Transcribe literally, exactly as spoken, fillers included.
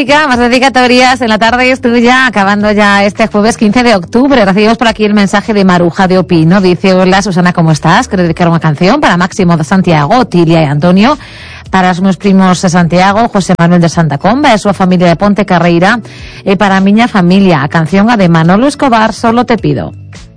música, más dedicatorias en la tarde es tuya, acabando ya este jueves quince de octubre. Recibimos por aquí el mensaje de Maruja de Opino. Dice: hola Susana, ¿cómo estás? Quiero dedicar una canción para Máximo de Santiago, Tilia y Antonio, para os meus primos de Santiago, José Manuel de Santa Comba, e súa familia de Ponte Carreira, e para a miña familia, a canción a de Manolo Escobar, Solo te pido.